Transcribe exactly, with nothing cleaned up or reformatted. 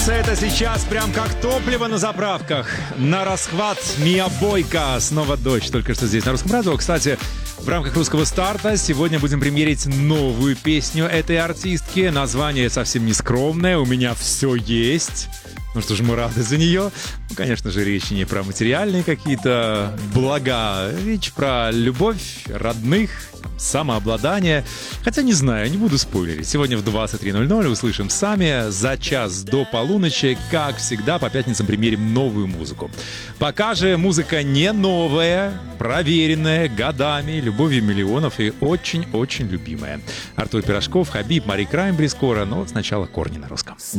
Это сейчас прям как топливо на заправках. На расхват Мия Бойка. Снова дождь. Только что здесь на Русском радио. Кстати, в рамках русского старта сегодня будем премьерить новую песню этой артистки. Название совсем не скромное. У меня все есть. Ну что ж, мы рады за нее. Ну, конечно же, речь не про материальные какие-то блага. Речь про любовь, родных, самообладание. Хотя не знаю, не буду спойлерить. Сегодня в двадцать три ноль ноль услышим сами. За час до полуночи, как всегда, по пятницам премьерим новую музыку. Пока же музыка не новая, проверенная годами, любовью миллионов и очень-очень любимая. Артур Пирожков, Хабиб, Мари Краймбри скоро, но сначала корни на русском.